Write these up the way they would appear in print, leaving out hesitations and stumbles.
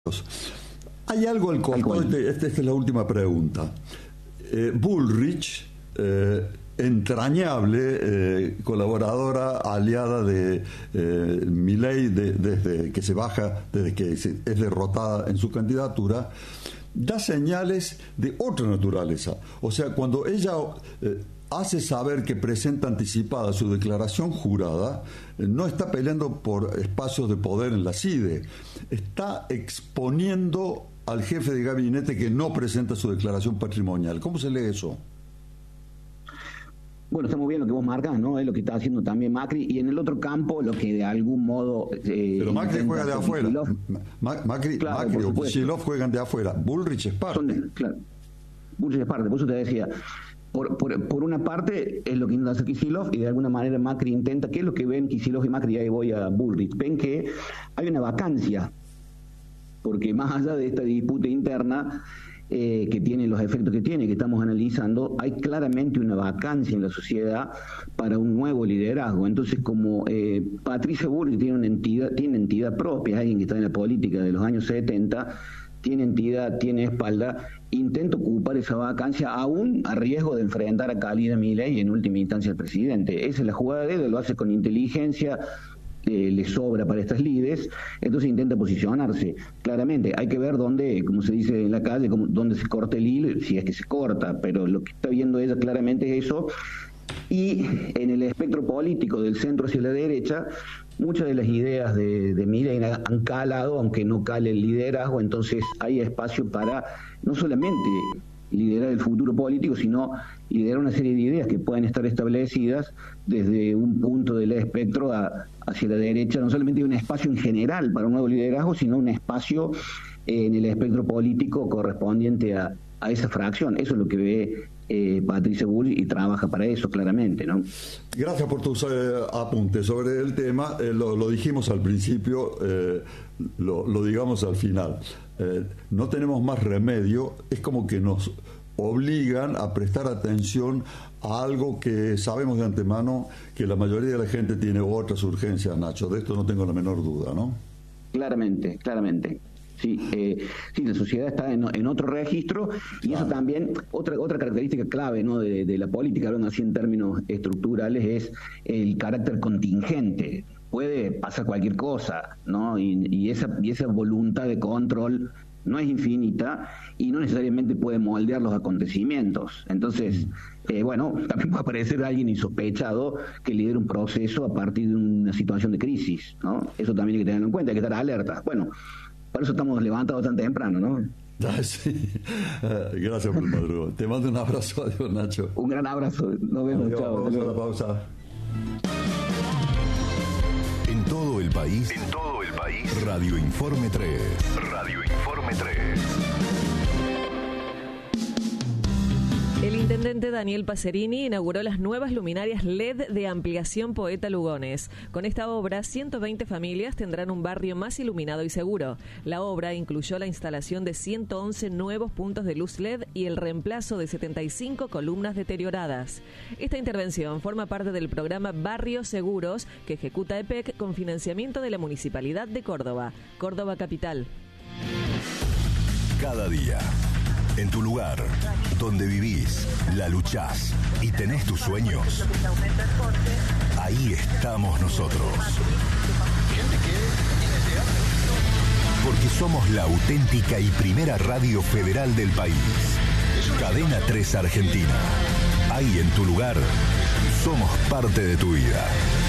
Hay algo al contrario, esta es la última pregunta. Bullrich, entrañable colaboradora, aliada de Milei desde que se baja, desde que es derrotada en su candidatura, da señales de otra naturaleza. O sea, cuando ella hace saber que presenta anticipada su declaración jurada, no está peleando por espacios de poder en la CIDE, está exponiendo al jefe de gabinete que no presenta su declaración patrimonial. ¿Cómo se lee eso? Bueno, está muy bien lo que vos marcas, ¿no? Es lo que está haciendo también Macri, y en el otro campo lo que de algún modo... Pero Macri juega de afuera. Macri o Kicillof juegan de afuera. Bullrich es parte. Claro. Bullrich es parte, por eso te decía... Por una parte es lo que intenta hacer Kicillof, y de alguna manera Macri intenta, ¿qué es lo que ven Kicillof y Macri? Ahí voy a Bullrich. Ven que hay una vacancia, porque más allá de esta disputa interna que tiene los efectos que tiene, que estamos analizando, hay claramente una vacancia en la sociedad para un nuevo liderazgo. Entonces, como Patricia Bullrich tiene entidad propia, alguien que está en la política de los años 70, tiene entidad, tiene espalda, intenta ocupar esa vacancia aún a riesgo de enfrentar a Khalid Milei y en última instancia al presidente. Esa es la jugada de él, lo hace con inteligencia, le sobra para estas lides, entonces intenta posicionarse. Claramente hay que ver dónde, como se dice en la calle, dónde se corta el hilo, si es que se corta, pero lo que está viendo ella claramente es eso. Y en el espectro político del centro hacia la derecha, muchas de las ideas de Milei han calado, aunque no cale el liderazgo. Entonces hay espacio para no solamente liderar el futuro político, sino liderar una serie de ideas que pueden estar establecidas desde un punto del espectro hacia la derecha. No solamente hay un espacio en general para un nuevo liderazgo, sino un espacio en el espectro político correspondiente a esa fracción. Eso es lo que ve Patricia Bullrich, y trabaja para eso claramente, ¿no? Gracias por tus apuntes sobre el tema. Lo dijimos al principio, lo digamos al final. No tenemos más remedio, es como que nos obligan a prestar atención a algo que sabemos de antemano que la mayoría de la gente tiene otras urgencias, Nacho. De esto no tengo la menor duda, ¿no? Claramente. Sí, la sociedad está en otro registro, y claro. Eso también, otra característica clave, ¿no?, de la política, hablando así en términos estructurales, es el carácter contingente. Puede pasar cualquier cosa, ¿no? Y esa voluntad de control no es infinita y no necesariamente puede moldear los acontecimientos. Entonces, también puede aparecer alguien insospechado que lidera un proceso a partir de una situación de crisis, ¿no? Eso también hay que tenerlo en cuenta, hay que estar alerta. Bueno, por eso estamos levantados tan temprano, ¿no? Sí. Gracias por el madrugo. Te mando un abrazo. Adiós, Nacho. Un gran abrazo. Nos vemos. Adiós, chao. Vamos a la pausa. En todo el país. Radio Informe 3. El intendente Daniel Pacerini inauguró las nuevas luminarias LED de ampliación Poeta Lugones. Con esta obra, 120 familias tendrán un barrio más iluminado y seguro. La obra incluyó la instalación de 111 nuevos puntos de luz LED y el reemplazo de 75 columnas deterioradas. Esta intervención forma parte del programa Barrios Seguros que ejecuta EPEC con financiamiento de la Municipalidad de Córdoba, Córdoba Capital. Cada día, en tu lugar, donde vivís, la luchás y tenés tus sueños, ahí estamos nosotros. Porque somos la auténtica y primera radio federal del país. Cadena 3 Argentina. Ahí en tu lugar, somos parte de tu vida.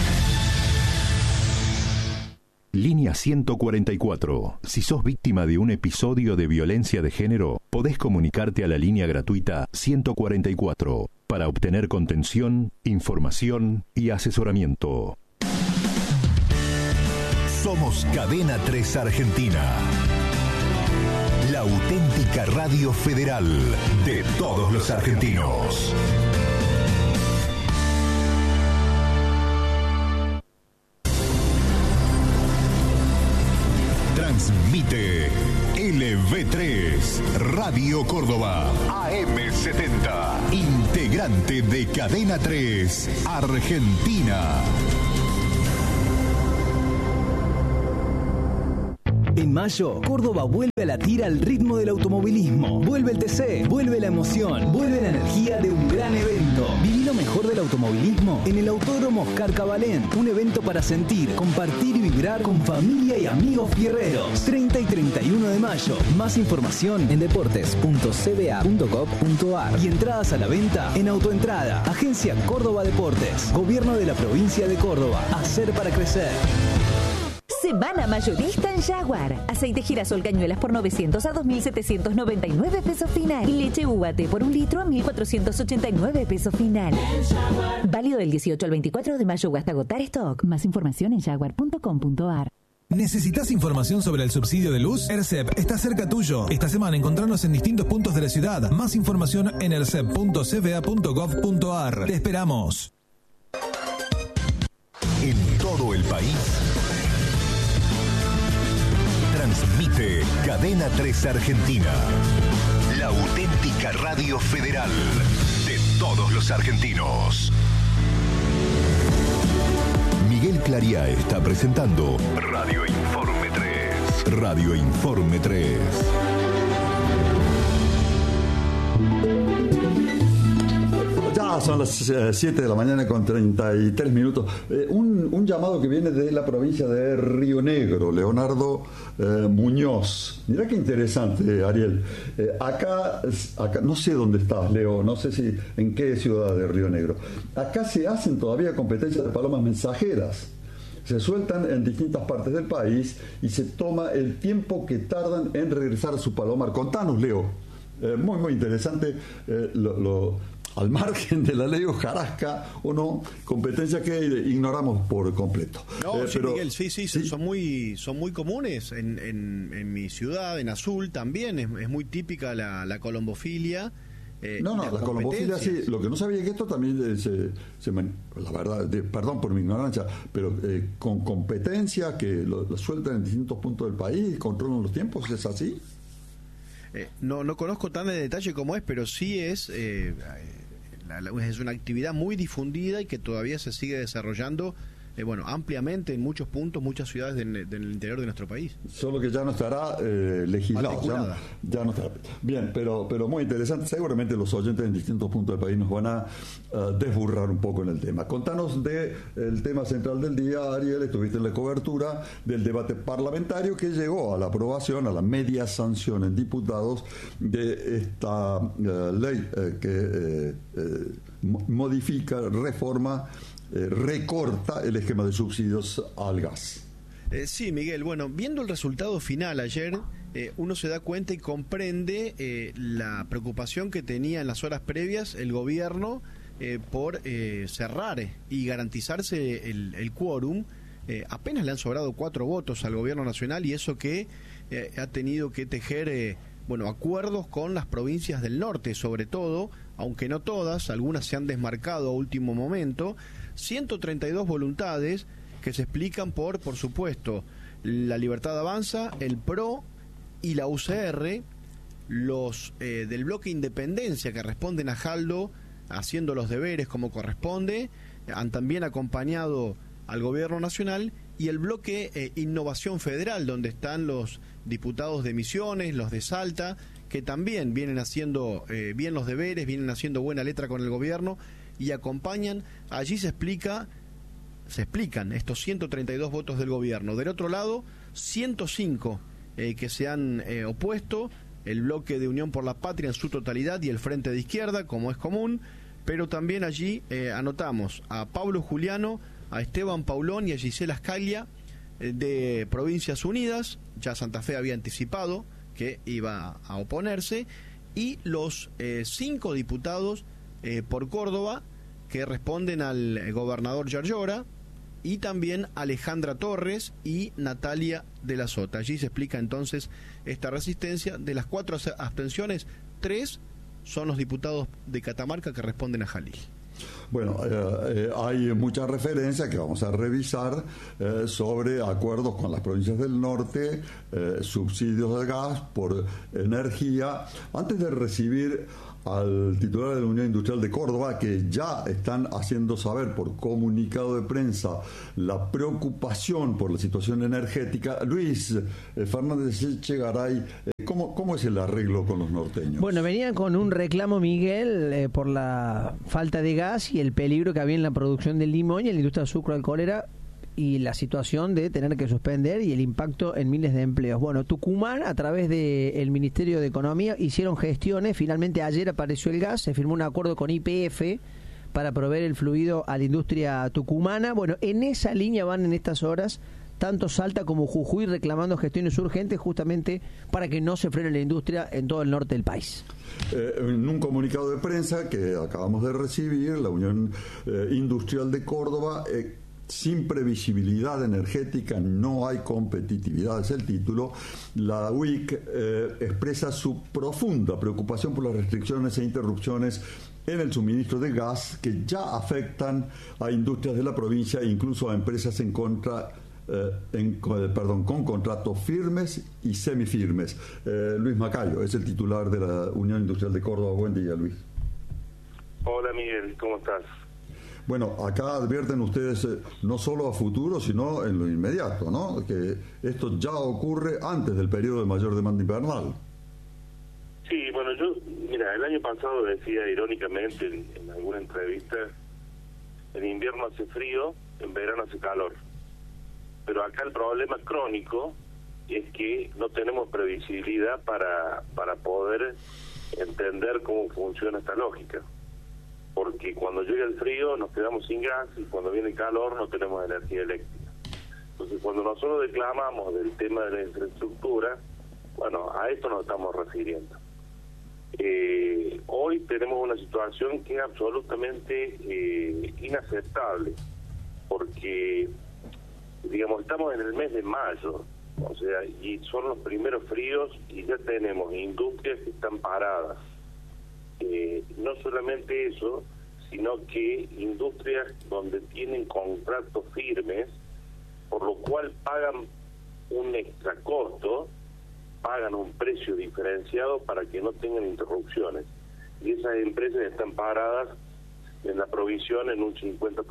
Línea 144. Si sos víctima de un episodio de violencia de género, podés comunicarte a la línea gratuita 144 para obtener contención, información y asesoramiento. Somos Cadena 3 Argentina. La auténtica radio federal de todos los argentinos. Transmite LV3 Radio Córdoba AM70, integrante de Cadena 3 Argentina. En mayo, Córdoba vuelve a latir al ritmo del automovilismo. Vuelve el TC, vuelve la emoción, vuelve la energía de un gran evento. Viví lo mejor del automovilismo en el Autódromo Oscar Cabalén. Un evento para sentir, compartir y vibrar con familia y amigos fierreros. 30 y 31 de mayo. Más información en deportes.cba.gov.ar y entradas a la venta en Autoentrada. Agencia Córdoba Deportes. Gobierno de la provincia de Córdoba. Hacer para crecer. Semana mayorista en Jaguar. Aceite girasol cañuelas por 900 a 2.799 pesos final. Y leche UAT por 1 litro a 1.489 pesos final. Válido del 18 al 24 de mayo o hasta agotar stock. Más información en jaguar.com.ar. ¿Necesitas información sobre el subsidio de luz? ERCEP está cerca tuyo. Esta semana encontrarnos en distintos puntos de la ciudad. Más información en ercep.cba.gov.ar. Te esperamos. En todo el país transmite Cadena 3 Argentina, la auténtica radio federal de todos los argentinos. Miguel Clariá está presentando Radio Informe 3. Radio Informe 3. Ya son las 7 de la mañana con 33 minutos. Un llamado que viene de la provincia de Río Negro, Leonardo Muñoz. Mirá qué interesante, Ariel. Acá, no sé dónde estás, Leo, no sé si en qué ciudad de Río Negro. Acá se hacen todavía competencias de palomas mensajeras. Se sueltan en distintas partes del país y se toma el tiempo que tardan en regresar a su palomar. Contanos, Leo. Muy, muy interesante al margen de la ley hojarasca o no, competencia que ignoramos por completo. No, sí, pero, Miguel, sí, son muy comunes en mi ciudad, en Azul también, es muy típica la colombofilia. La colombofilia sí, lo que no sabía es que esto también la verdad, perdón por mi ignorancia, pero con competencia que lo sueltan en distintos puntos del país, controlan los tiempos, ¿es así? No conozco tan de detalle como es, pero sí es una actividad muy difundida y que todavía se sigue desarrollando ampliamente en muchos puntos, muchas ciudades del interior de nuestro país. Solo que ya no estará legislado, ya no estará. Bien, pero muy interesante. Seguramente los oyentes en distintos puntos del país nos van a desburrar un poco en el tema. Contanos del tema central del día, Ariel. Estuviste en la cobertura del debate parlamentario que llegó a la aprobación, a la media sanción en diputados de esta ley que modifica, reforma, recorta el esquema de subsidios al gas. Sí, Miguel, viendo el resultado final ayer, uno se da cuenta y comprende la preocupación que tenía en las horas previas el gobierno por cerrar y garantizarse el quórum. Apenas le han sobrado 4 votos al gobierno nacional y eso que ha tenido que tejer acuerdos con las provincias del norte, sobre todo, aunque no todas, algunas se han desmarcado a último momento. 132 voluntades que se explican por supuesto, la Libertad Avanza, el PRO y la UCR, los del bloque Independencia que responden a Jaldo haciendo los deberes como corresponde, han también acompañado al gobierno nacional, y el bloque Innovación Federal, donde están los diputados de Misiones, los de Salta, que también vienen haciendo bien los deberes, vienen haciendo buena letra con el gobierno y acompañan. Allí se explican estos 132 votos del gobierno. Del otro lado, 105 que se han opuesto, el bloque de Unión por la Patria en su totalidad y el Frente de Izquierda, como es común, pero también allí anotamos a Pablo Juliano, a Esteban Paulón y a Gisela Scaglia de Provincias Unidas. Ya Santa Fe había anticipado que iba a oponerse, y los 5 diputados por Córdoba que responden al gobernador Yarlora, y también Alejandra Torres y Natalia de la Sota. Allí se explica entonces esta resistencia. De las 4 abstenciones, 3 son los diputados de Catamarca que responden a Jalil. Bueno, hay muchas referencias que vamos a revisar sobre acuerdos con las provincias del norte, subsidios de gas por energía. Antes de recibir al titular de la Unión Industrial de Córdoba, que ya están haciendo saber por comunicado de prensa la preocupación por la situación energética. Luis Fernández Echegaray, ¿cómo es el arreglo con los norteños? Bueno, venían con un reclamo, Miguel, por la falta de gas y el peligro que había en la producción del limón y en la industria sucroalcoholera, y la situación de tener que suspender y el impacto en miles de empleos. Bueno, Tucumán, a través del Ministerio de Economía, hicieron gestiones. Finalmente ayer apareció el gas, se firmó un acuerdo con YPF para proveer el fluido a la industria tucumana. Bueno, en esa línea van en estas horas tanto Salta como Jujuy reclamando gestiones urgentes justamente para que no se frene la industria en todo el norte del país. En un comunicado de prensa que acabamos de recibir, la Unión Industrial de Córdoba, sin previsibilidad energética no hay competitividad, es el título. La UIC expresa su profunda preocupación por las restricciones e interrupciones en el suministro de gas que ya afectan a industrias de la provincia e incluso a empresas con contratos firmes y semifirmes. Luis Macayo es el titular de la Unión Industrial de Córdoba. Buen día, Luis. Hola, Miguel, ¿cómo estás? Bueno, acá advierten ustedes no solo a futuro, sino en lo inmediato, ¿no? Que esto ya ocurre antes del periodo de mayor demanda invernal. Sí, bueno, mira, el año pasado decía irónicamente en alguna entrevista, en invierno hace frío, en verano hace calor. Pero acá el problema crónico es que no tenemos previsibilidad para poder entender cómo funciona esta lógica. Porque cuando llega el frío nos quedamos sin gas y cuando viene el calor no tenemos energía eléctrica. Entonces cuando nosotros declamamos del tema de la infraestructura, bueno, a esto nos estamos refiriendo. Hoy tenemos una situación que es absolutamente inaceptable, porque, digamos, estamos en el mes de mayo, o sea, y son los primeros fríos y ya tenemos industrias que están paradas. No solamente eso, sino que industrias donde tienen contratos firmes, por lo cual pagan un extra costo, pagan un precio diferenciado para que no tengan interrupciones. Y esas empresas están paradas en la provisión en un 50%.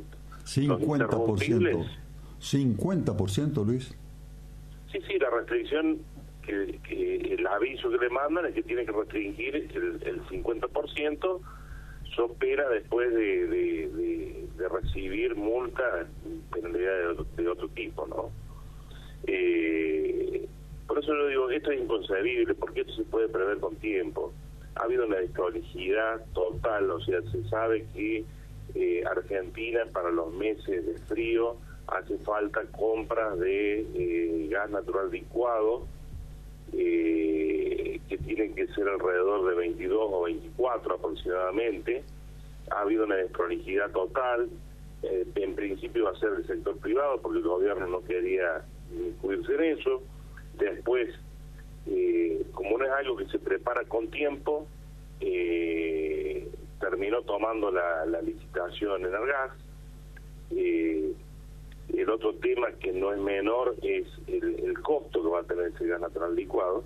50%. 50%, Luis. Sí, la restricción, que el aviso que le mandan es que tiene que restringir el 50%, se opera después de recibir multa, penalidad de otro tipo, ¿no? Por eso yo digo, esto es inconcebible, porque esto se puede prever con tiempo. Ha habido una desprolijidad total, o sea, se sabe que Argentina para los meses de frío hace falta compras de gas natural licuado, que tienen que ser alrededor de 22 o 24 aproximadamente. Ha habido una desprolijidad total. En principio va a ser el sector privado porque el gobierno no quería incluirse en eso. Después, como no es algo que se prepara con tiempo, terminó tomando la licitación en el gas. El otro tema que no es menor es el costo que va a tener ese gas natural licuado,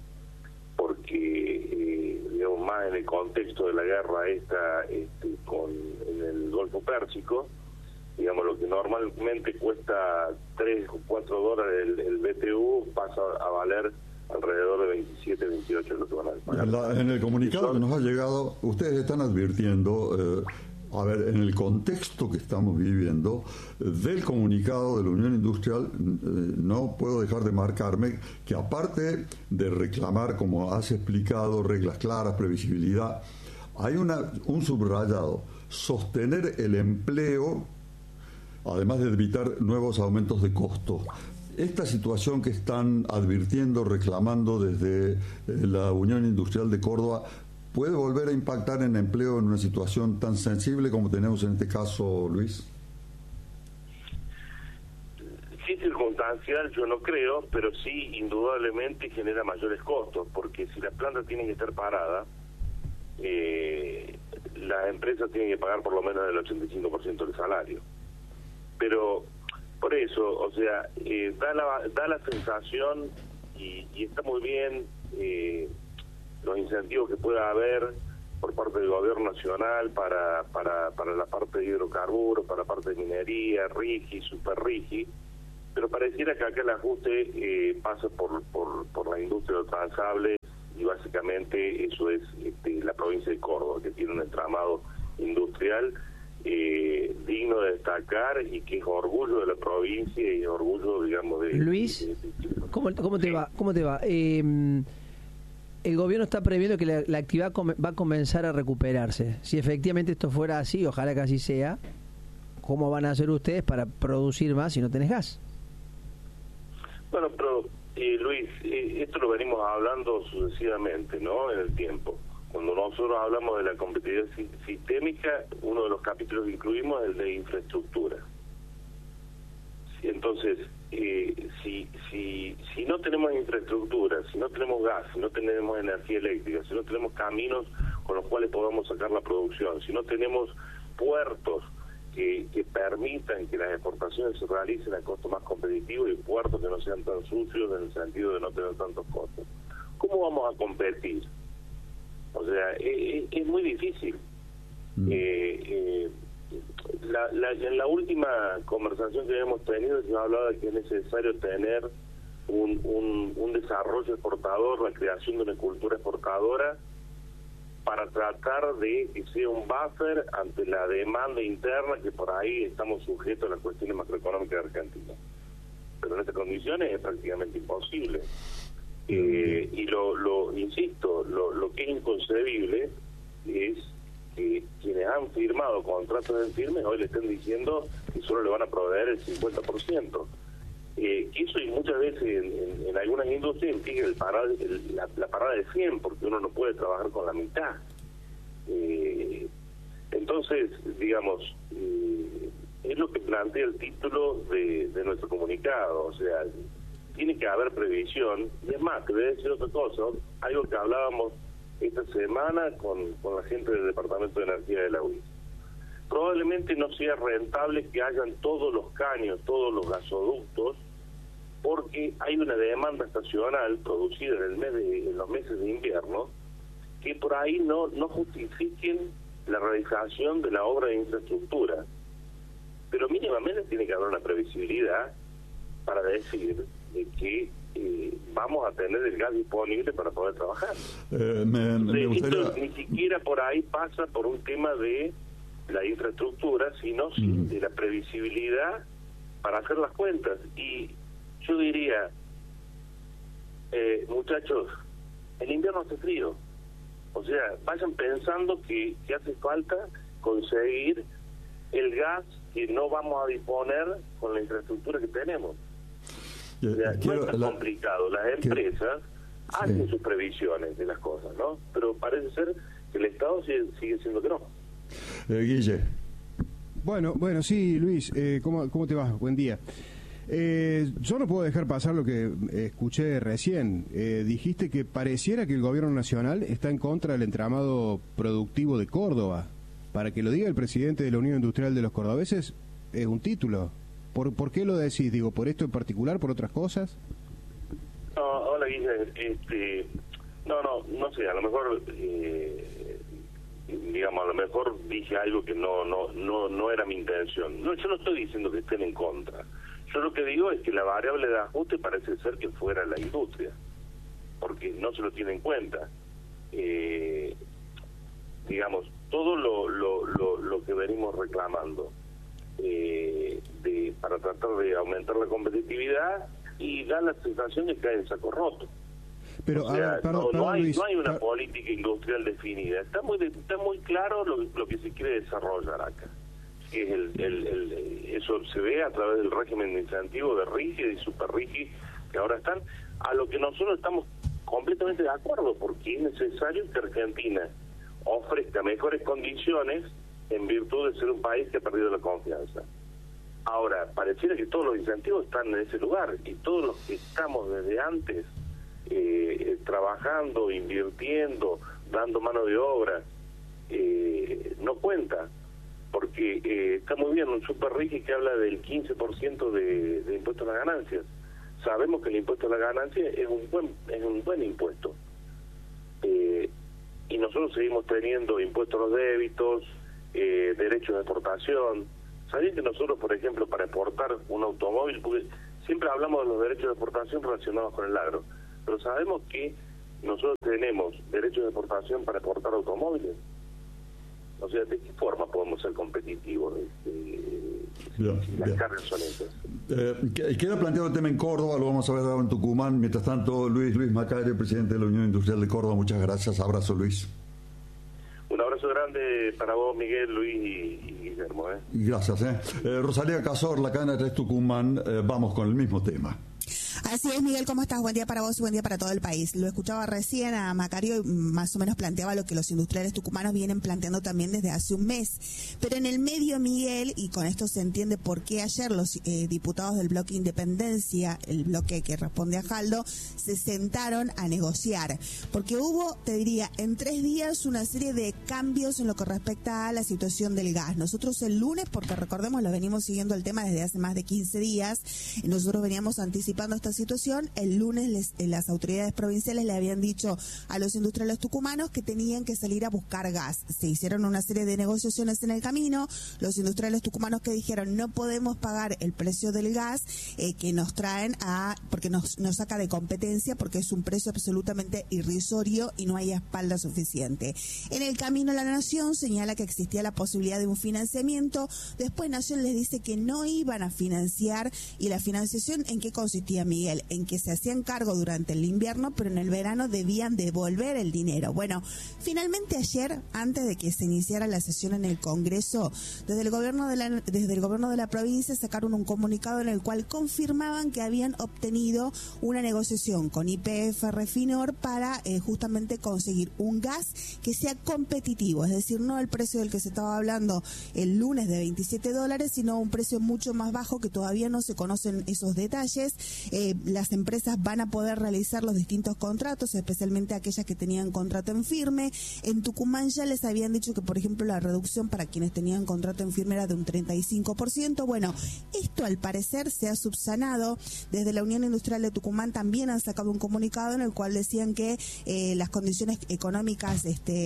porque digamos, más en el contexto de la guerra en el Golfo Pérsico, digamos, lo que normalmente cuesta 3 o 4 dólares el BTU pasa a valer alrededor de 27, 28 lo que van a pagar. En el comunicado que nos ha llegado, ustedes están advirtiendo, en el contexto que estamos viviendo, del comunicado de la Unión Industrial, no puedo dejar de marcarme que aparte de reclamar, como has explicado, reglas claras, previsibilidad, hay un subrayado, sostener el empleo, además de evitar nuevos aumentos de costo. Esta situación que están advirtiendo, reclamando desde la Unión Industrial de Córdoba, ¿puede volver a impactar en empleo en una situación tan sensible como tenemos en este caso, Luis? Sí, circunstancial, yo no creo, pero sí, indudablemente genera mayores costos, porque si las plantas tienen que estar paradas, las empresas tienen que pagar por lo menos el 85% del salario. Pero por eso, o sea, da la sensación, y está muy bien los incentivos que pueda haber por parte del gobierno nacional para la parte de hidrocarburos, para la parte de minería, RIGI, Super RIGI, pero pareciera que acá el ajuste pasa por la industria de los transables, y básicamente eso es la provincia de Córdoba, que tiene un entramado industrial digno de destacar y que es orgullo de la provincia y orgullo, digamos, de... Luis, ¿cómo te va? El gobierno está previendo que la actividad va a comenzar a recuperarse. Si efectivamente esto fuera así, ojalá que así sea, ¿cómo van a hacer ustedes para producir más si no tenés gas? Bueno, pero Luis, esto lo venimos hablando sucesivamente, ¿no? En el tiempo. Cuando nosotros hablamos de la competitividad sistémica, uno de los capítulos que incluimos es el de infraestructura. Entonces, si no tenemos infraestructura, si no tenemos gas, si no tenemos energía eléctrica, si no tenemos caminos con los cuales podamos sacar la producción, si no tenemos puertos que permitan que las exportaciones se realicen a costos más competitivos y puertos que no sean tan sucios en el sentido de no tener tantos costos, ¿cómo vamos a competir? O sea, es muy difícil. En la última conversación que hemos tenido se hablaba de que es necesario tener un desarrollo exportador, la creación de una cultura exportadora para tratar de que sea un buffer ante la demanda interna, que por ahí estamos sujetos a las cuestiones macroeconómicas de Argentina. Pero en estas condiciones es prácticamente imposible. Y insisto, lo que es inconcebible es que quienes han firmado contratos en firme hoy le estén diciendo que solo le van a proveer el 50%. Eso, y muchas veces en algunas industrias implica la parada de 100, porque uno no puede trabajar con la mitad. Entonces, digamos, es lo que plantea el título de nuestro comunicado. O sea, tiene que haber previsión. Y es más, te voy a decir otra cosa, algo que hablábamos esta semana con la gente del Departamento de Energía de la UIS. Probablemente no sea rentable que hayan todos los caños, todos los gasoductos, porque hay una demanda estacional producida en los meses de invierno que por ahí no justifiquen la realización de la obra de infraestructura. Pero mínimamente tiene que haber una previsibilidad para decir de que vamos a tener el gas disponible para poder trabajar. Me gustaría... Esto ni siquiera por ahí pasa por un tema de la infraestructura, sino de la previsibilidad para hacer las cuentas. Y yo diría, muchachos, el invierno hace frío. O sea, vayan pensando que hace falta conseguir el gas que no vamos a disponer con la infraestructura que tenemos. O sea, no es tan complicado. Las empresas hacen sus previsiones de las cosas, ¿no? Pero parece ser que el Estado sigue siendo que no. Guille. Bueno, sí, Luis, ¿cómo te va? Buen día. Yo no puedo dejar pasar lo que escuché recién. Dijiste que pareciera que el gobierno nacional está en contra del entramado productivo de Córdoba. Para que lo diga el presidente de la Unión Industrial de los Cordobeses, es un título. ¿Por qué lo decís? Digo, ¿por esto en particular? ¿Por otras cosas? No, hola, Guille. No sé, a lo mejor... digamos, a lo mejor dije algo que no era mi intención. No, yo no estoy diciendo que estén en contra. Yo lo que digo es que la variable de ajuste parece ser que fuera la industria, porque no se lo tiene en cuenta. Digamos, todo lo que venimos reclamando para tratar de aumentar la competitividad, y da la sensación de que cae en saco roto. Pero, o sea, no hay una Luis, política industrial definida. Está muy claro lo que se quiere desarrollar acá. Que es eso se ve a través del régimen de incentivo de RIGI y Super RIGI que ahora están, a lo que nosotros estamos completamente de acuerdo, porque es necesario que Argentina ofrezca mejores condiciones en virtud de ser un país que ha perdido la confianza. Ahora, pareciera que todos los incentivos están en ese lugar, y todos los que estamos desde antes trabajando, invirtiendo, dando mano de obra, no cuenta, porque está muy bien un Super RIGI que habla del 15% de impuesto a las ganancias. Sabemos que el impuesto a la ganancia es un buen impuesto, y nosotros nosotros seguimos teniendo impuestos a los débitos, derechos de exportación. ¿Sabían que nosotros, por ejemplo, para exportar un automóvil, porque siempre hablamos de los derechos de exportación relacionados con el agro, pero sabemos que nosotros tenemos derechos de exportación para exportar automóviles? O sea, ¿de qué forma podemos ser competitivos? Las cargas son esas. Queda planteado el tema en Córdoba, lo vamos a ver ahora en Tucumán. Mientras tanto, Luis Macario, presidente de la Unión Industrial de Córdoba, muchas gracias. Abrazo, Luis. Un abrazo grande para vos, Miguel, Luis y Guillermo. Gracias. Rosalía Cazor, la cadena 3 Tucumán, vamos con el mismo tema. Así es, Miguel, ¿cómo estás? Buen día para vos y buen día para todo el país. Lo escuchaba recién a Macario y más o menos planteaba lo que los industriales tucumanos vienen planteando también desde hace un mes. Pero en el medio, Miguel, y con esto se entiende por qué ayer los diputados del bloque Independencia, el bloque que responde a Jaldo, se sentaron a negociar. Porque hubo, te diría, en 3 días una serie de cambios en lo que respecta a la situación del gas. Nosotros el lunes, porque recordemos, lo venimos siguiendo el tema desde hace más de 15 días, nosotros veníamos anticipando esta situación. El lunes las autoridades provinciales le habían dicho a los industriales tucumanos que tenían que salir a buscar gas. Se hicieron una serie de negociaciones en el camino. Los industriales tucumanos que dijeron no podemos pagar el precio del gas que nos traen porque nos saca de competencia, porque es un precio absolutamente irrisorio y no hay espalda suficiente. En el camino la Nación señala que existía la posibilidad de un financiamiento. Después Nación les dice que no iban a financiar. ¿Y la financiación en qué consistía, Miguel? En que se hacían cargo durante el invierno, pero en el verano debían devolver el dinero. Bueno, finalmente ayer, antes de que se iniciara la sesión en el Congreso, desde el gobierno de la provincia sacaron un comunicado en el cual confirmaban que habían obtenido una negociación con YPF Refinor para justamente conseguir un gas que sea competitivo, es decir, no el precio del que se estaba hablando el lunes de $27, sino un precio mucho más bajo que todavía no se conocen esos detalles. Las empresas van a poder realizar los distintos contratos, especialmente aquellas que tenían contrato en firme. En Tucumán ya les habían dicho que, por ejemplo, la reducción para quienes tenían contrato en firme era de un 35%. Bueno, esto al parecer se ha subsanado. Desde la Unión Industrial de Tucumán también han sacado un comunicado en el cual decían que las condiciones económicas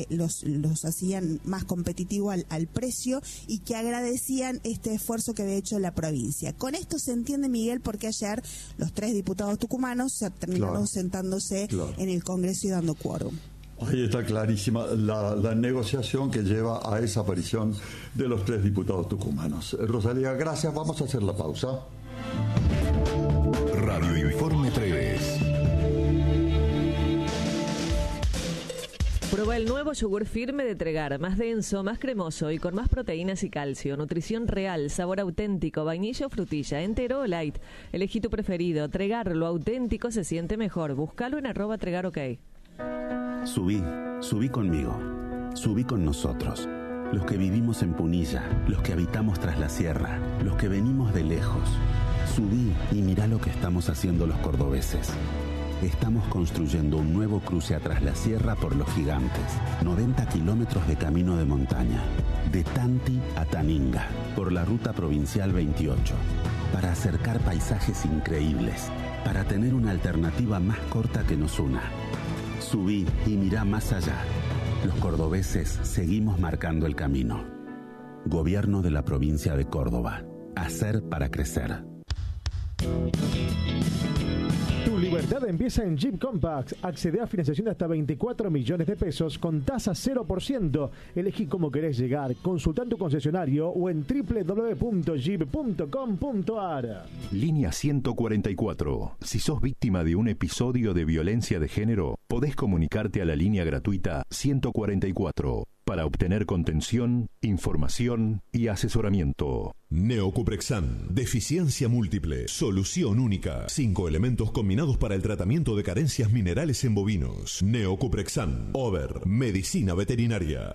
los hacían más competitivos al precio y que agradecían este esfuerzo que había hecho la provincia. Con esto se entiende, Miguel, porque ayer los 3 diputados tucumanos se terminaron sentándose en el Congreso y dando quórum. Ahí está clarísima la negociación que lleva a esa aparición de los 3 diputados tucumanos. Rosalía, gracias. Vamos a hacer la pausa. Radio Informe 3. Prueba el nuevo yogur firme de Tregar, más denso, más cremoso y con más proteínas y calcio. Nutrición real, sabor auténtico, vainilla o frutilla, entero o light. Elegí tu preferido. Tregar, lo auténtico se siente mejor. Búscalo en @TregarOK. Subí conmigo. Subí con nosotros. Los que vivimos en Punilla, los que habitamos tras la sierra, los que venimos de lejos. Subí y mirá lo que estamos haciendo los cordobeses. Estamos construyendo un nuevo cruce atrás la sierra por Los Gigantes, 90 kilómetros de camino de montaña, de Tanti a Taninga, por la ruta provincial 28, para acercar paisajes increíbles, para tener una alternativa más corta que nos una. Subí y mirá más allá. Los cordobeses seguimos marcando el camino. Gobierno de la provincia de Córdoba. Hacer para crecer. Tu libertad empieza en Jeep Compact. Accede a financiación de hasta 24 millones de pesos con tasa 0%. Elegí cómo querés llegar. Consulta en tu concesionario o en www.jeep.com.ar. Línea 144. Si sos víctima de un episodio de violencia de género, podés comunicarte a la línea gratuita 144 para obtener contención, información y asesoramiento. Neocuprexan, deficiencia múltiple, solución única. 5 elementos combinados para el tratamiento de carencias minerales en bovinos. Neocuprexan, Over, medicina veterinaria.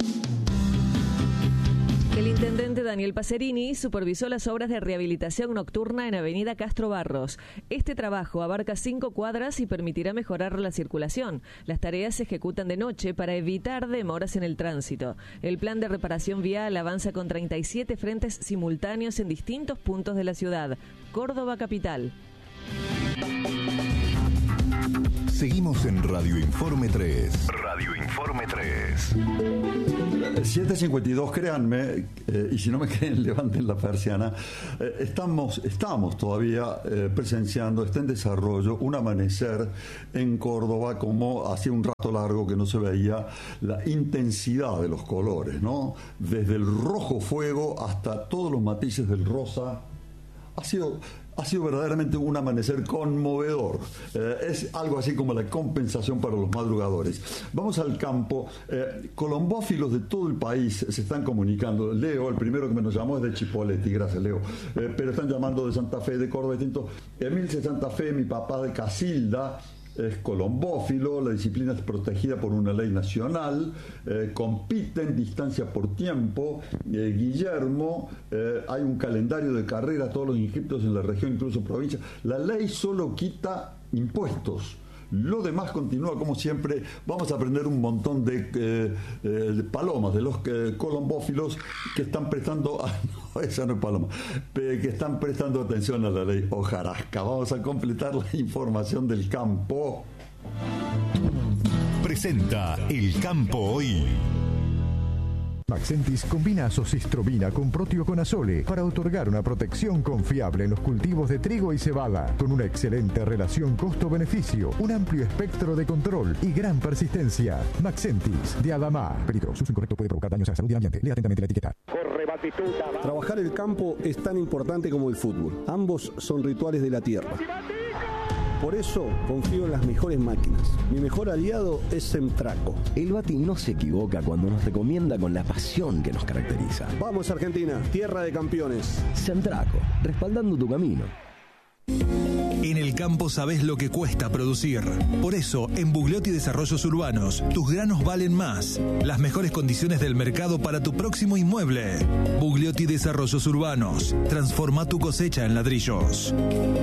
El intendente Daniel Pacerini supervisó las obras de rehabilitación nocturna en Avenida Castro Barros. Este trabajo abarca 5 cuadras y permitirá mejorar la circulación. Las tareas se ejecutan de noche para evitar demoras en el tránsito. El plan de reparación vial avanza con 37 frentes simultáneos en distintos puntos de la ciudad. Córdoba capital. Seguimos en Radio Informe 3. Radio Informe 3. 7:52, créanme, y si no me creen, levanten la persiana. Estamos todavía presenciando, está en desarrollo, un amanecer en Córdoba, como hacía un rato largo que no se veía la intensidad de los colores, ¿no? Desde el rojo fuego hasta todos los matices del rosa. Ha sido verdaderamente un amanecer conmovedor. Es algo así como la compensación para los madrugadores. Vamos al campo. Colombófilos de todo el país se están comunicando. Leo, el primero que me nos llamó es de Chipoleti, gracias Leo. Pero están llamando de Santa Fe, de Córdoba, distinto. Emilce Santa Fe, mi papá de Casilda, es colombófilo, la disciplina es protegida por una ley nacional, compiten distancia por tiempo. Guillermo, hay un calendario de carrera, todos los inscriptos en la región, incluso provincia. La ley solo quita impuestos. Lo demás continúa como siempre. Vamos a aprender un montón de palomas, de los colombófilos que están prestando... no, esa no es paloma. Que están prestando atención a la ley hojarasca. Vamos a completar la información del campo. Presenta El Campo Hoy. Maxentis combina azocistrobina con proteoconazole para otorgar una protección confiable en los cultivos de trigo y cebada, con una excelente relación costo-beneficio, un amplio espectro de control y gran persistencia. Maxentis, de Adamá. Peligro, su uso incorrecto puede provocar daños a la salud y al ambiente. Lea atentamente la etiqueta. Trabajar el campo es tan importante como el fútbol. Ambos son rituales de la tierra. Por eso confío en las mejores máquinas. Mi mejor aliado es Semtraco. El Bati no se equivoca cuando nos recomienda con la pasión que nos caracteriza. Vamos Argentina, tierra de campeones. Semtraco, respaldando tu camino. En el campo sabés lo que cuesta producir. Por eso, en Bugliotti Desarrollos Urbanos, tus granos valen más. Las mejores condiciones del mercado para tu próximo inmueble. Bugliotti Desarrollos Urbanos. Transforma tu cosecha en ladrillos.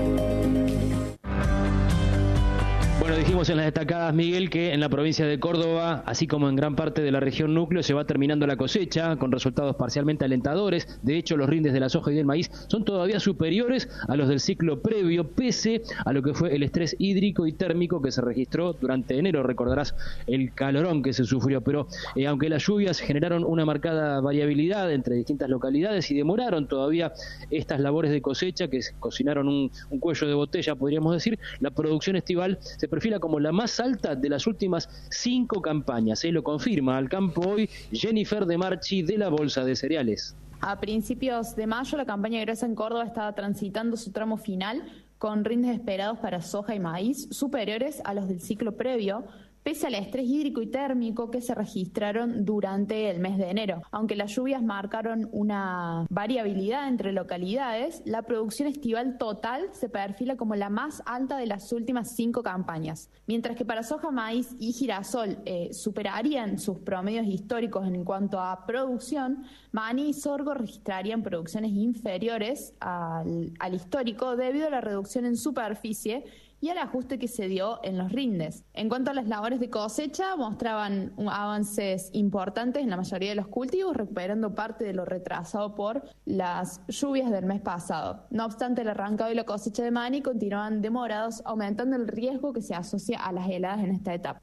Bueno, dijimos en las destacadas, Miguel, que en la provincia de Córdoba, así como en gran parte de la región núcleo, se va terminando la cosecha con resultados parcialmente alentadores. De hecho, los rindes de la soja y del maíz son todavía superiores a los del ciclo previo, pese a lo que fue el estrés hídrico y térmico que se registró durante enero. Recordarás el calorón que se sufrió, pero aunque las lluvias generaron una marcada variabilidad entre distintas localidades y demoraron todavía estas labores de cosecha, que cocinaron un cuello de botella, podríamos decir, la producción estival se perfila como la más alta de las últimas 5 campañas. Lo confirma al campo hoy Jennifer De Marchi de la Bolsa de Cereales. A principios de mayo, la campaña gruesa en Córdoba estaba transitando su tramo final con rindes esperados para soja y maíz superiores a los del ciclo previo, pese al estrés hídrico y térmico que se registraron durante el mes de enero. Aunque las lluvias marcaron una variabilidad entre localidades, la producción estival total se perfila como la más alta de las últimas 5 campañas. Mientras que para soja, maíz y girasol superarían sus promedios históricos en cuanto a producción, maní y sorgo registrarían producciones inferiores al histórico debido a la reducción en superficie y al ajuste que se dio en los rindes. En cuanto a las labores de cosecha, mostraban avances importantes en la mayoría de los cultivos, recuperando parte de lo retrasado por las lluvias del mes pasado. No obstante, el arrancado y la cosecha de maní continúan demorados, aumentando el riesgo que se asocia a las heladas en esta etapa.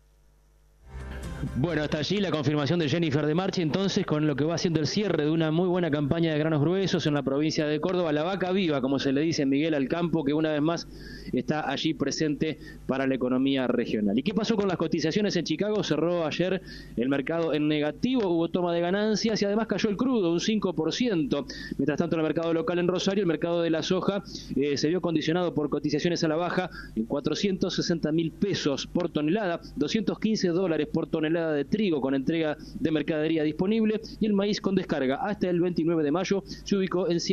Bueno, hasta allí la confirmación de Jennifer De Marchi, entonces, con lo que va siendo el cierre de una muy buena campaña de granos gruesos en la provincia de Córdoba, la vaca viva, como se le dice, Miguel, al campo, que una vez más está allí presente para la economía regional. ¿Y qué pasó con las cotizaciones en Chicago? Cerró ayer el mercado en negativo, hubo toma de ganancias y además cayó el crudo, un 5%. Mientras tanto, en el mercado local en Rosario, el mercado de la soja se vio condicionado por cotizaciones a la baja en $460.000 pesos por tonelada, $215 por tonelada de trigo con entrega de mercadería disponible, y el maíz con descarga hasta el 29 de mayo se ubicó en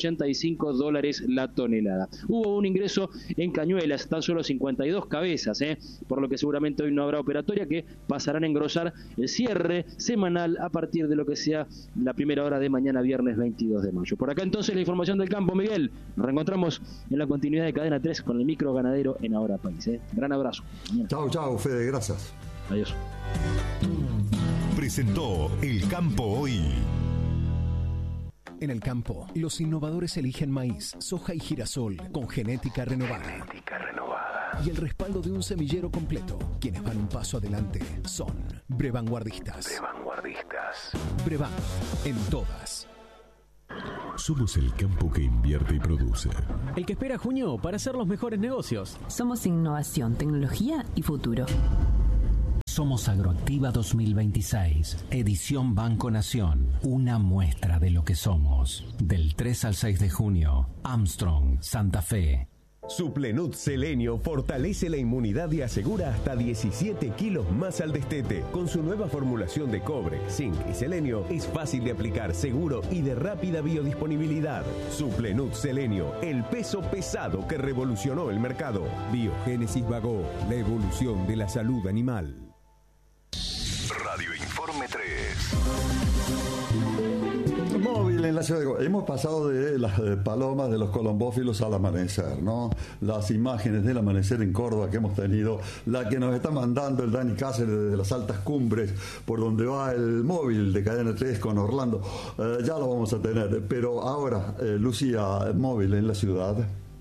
$185 la tonelada. Hubo un ingreso en cañuelas, tan solo 52 cabezas, por lo que seguramente hoy no habrá operatoria, que pasarán a engrosar el cierre semanal a partir de lo que sea la primera hora de mañana, viernes 22 de mayo. Por acá entonces la información del campo, Miguel. Nos reencontramos en la continuidad de Cadena 3 con el micro ganadero en Ahora País. Gran abrazo. Chao, Fede, gracias. Adiós. Presentó El Campo Hoy. En el campo, los innovadores eligen maíz, soja y girasol con genética renovada. y el respaldo de un semillero completo. Quienes van un paso adelante son Brevanguardistas. Brevan, en todas. Somos el campo que invierte y produce. El que espera junio para hacer los mejores negocios. Somos innovación, tecnología y futuro. Somos Agroactiva 2026, edición Banco Nación. Una muestra de lo que somos. Del 3 al 6 de junio, Armstrong, Santa Fe. Suplenut Selenio fortalece la inmunidad y asegura hasta 17 kilos más al destete. Con su nueva formulación de cobre, zinc y selenio, es fácil de aplicar, seguro y de rápida biodisponibilidad. Suplenut Selenio, el peso pesado que revolucionó el mercado. Biogénesis Bagó, la evolución de la salud animal. Radio Informe 3. Móvil en la ciudad de... Hemos pasado de las palomas de los colombófilos al amanecer, ¿no? Las imágenes del amanecer en Córdoba que hemos tenido, la que nos está mandando el Dani Cáceres desde las altas cumbres, por donde va el móvil de Cadena 3 con Orlando, ya lo vamos a tener. Pero ahora, Lucía, móvil en la ciudad.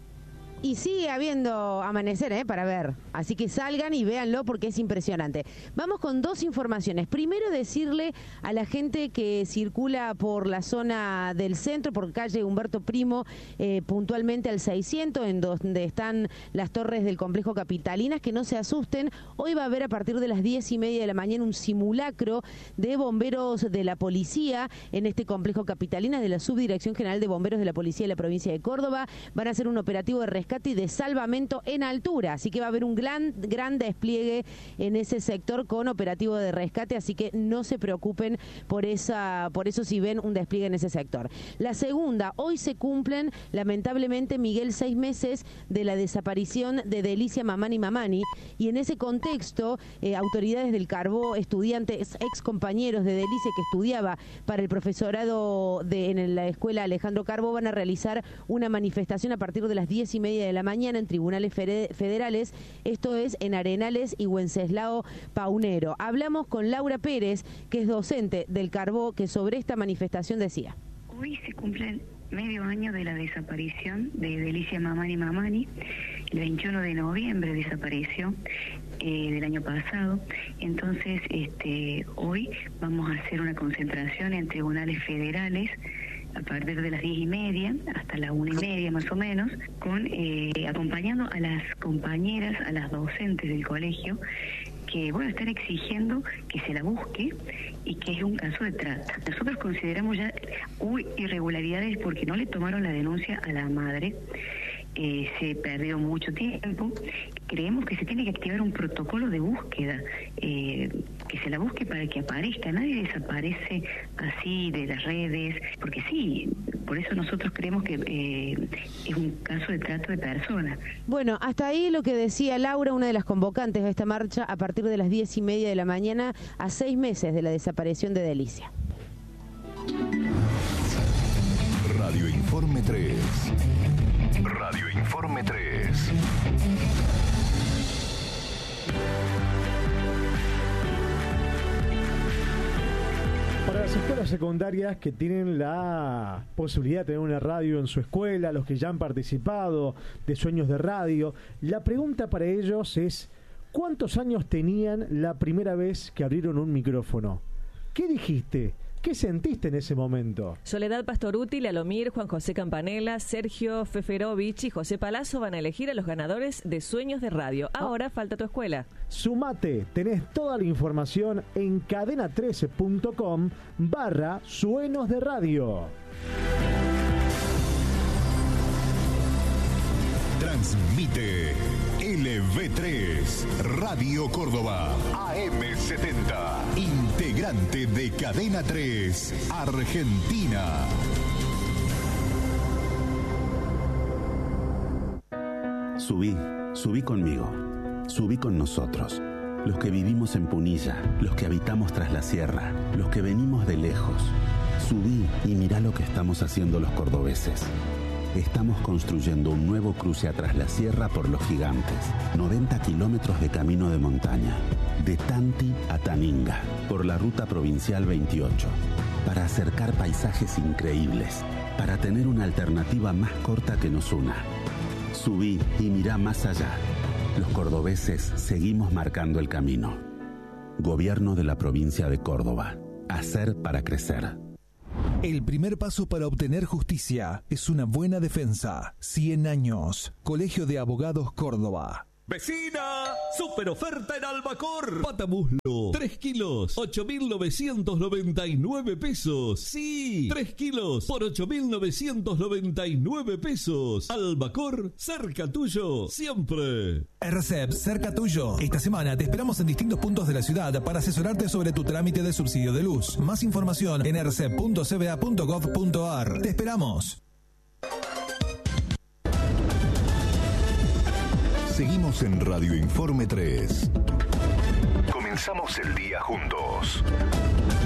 Y sigue habiendo amanecer, para ver. Así que salgan y véanlo porque es impresionante. Vamos con dos informaciones. Primero, decirle a la gente que circula por la zona del centro, por calle Humberto Primo, puntualmente al 600, en donde están las torres del complejo Capitalinas, que no se asusten. Hoy va a haber a partir de las 10:30 de la mañana un simulacro de bomberos de la policía en este complejo Capitalinas, de la Subdirección General de Bomberos de la Policía de la Provincia de Córdoba. Van a hacer un operativo de rescate y de salvamento en altura, así que va a haber un gran despliegue en ese sector con operativo de rescate, así que no se preocupen por eso si ven un despliegue en ese sector. La segunda, hoy se cumplen lamentablemente, Miguel, 6 meses de la desaparición de Delicia Mamani, y en ese contexto autoridades del Carbó, estudiantes, ex compañeros de Delicia que estudiaba para el profesorado en la escuela Alejandro Carbó, van a realizar una manifestación a partir de las 10:30 de la mañana en tribunales federales, esto es en Arenales y Wenceslao Paunero. Hablamos con Laura Pérez, que es docente del Carbó, que sobre esta manifestación decía: hoy se cumplen medio año de la desaparición de Delicia Mamani. El 21 de noviembre desapareció del año pasado. Entonces, hoy vamos a hacer una concentración en tribunales federales a partir de las 10:30 hasta las 1:30 más o menos, con acompañando a las compañeras, a las docentes del colegio, que están exigiendo que se la busque y que es un caso de trata. Nosotros consideramos ya irregularidades porque no le tomaron la denuncia a la madre. Se perdió mucho tiempo. Creemos que se tiene que activar un protocolo de búsqueda, que se la busque para que aparezca. Nadie desaparece así de las redes, porque sí, por eso nosotros creemos que es un caso de trato de personas. Bueno, hasta ahí lo que decía Laura, una de las convocantes de esta marcha, a partir de las 10:30 de la mañana, a 6 meses de la desaparición de Delicia. Radio Informe 3. Radio Informe 3. Para las escuelas secundarias que tienen la posibilidad de tener una radio en su escuela, los que ya han participado de Sueños de Radio, la pregunta para ellos es: ¿cuántos años tenían la primera vez que abrieron un micrófono? ¿Qué dijiste? ¿Qué sentiste en ese momento? Soledad Pastoruti, Lalomir, Juan José Campanella, Sergio Feferovich y José Palazzo van a elegir a los ganadores de Sueños de Radio. Ahora falta tu escuela. Sumate, tenés toda la información en cadena13.com/Sueños de Radio. Transmite LV3 Radio Córdoba AM70, integrante de Cadena 3 Argentina. Subí conmigo, subí con nosotros, los que vivimos en Punilla, los que habitamos tras la sierra, los que venimos de lejos. Subí y mirá lo que estamos haciendo los cordobeses. Estamos construyendo un nuevo cruce atrás la sierra por Los Gigantes, 90 kilómetros de camino de montaña, de Tanti a Taninga, por la ruta provincial 28, para acercar paisajes increíbles, para tener una alternativa más corta que nos una. Subí y mirá más allá. Los cordobeses seguimos marcando el camino. Gobierno de la provincia de Córdoba. Hacer para crecer. El primer paso para obtener justicia es una buena defensa. 100 años. Colegio de Abogados Córdoba. ¡Vecina! ¡Super oferta en Albacor! Pata muslo, 3 kilos, 8.999 pesos. ¡Sí! 3 kilos por 8.999 pesos. Albacor, cerca tuyo, siempre. RCEP, cerca tuyo. Esta semana te esperamos en distintos puntos de la ciudad para asesorarte sobre tu trámite de subsidio de luz. Más información en rcep.cba.gov.ar. Te esperamos. Seguimos en Radio Informe 3. Comenzamos el día juntos.